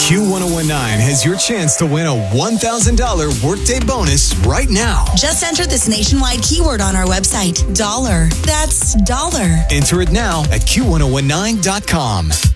Q1019 has your chance to win a $1,000 workday bonus right now. Just enter this nationwide keyword on our website, dollar. That's dollar. Enter it now at Q1019.com.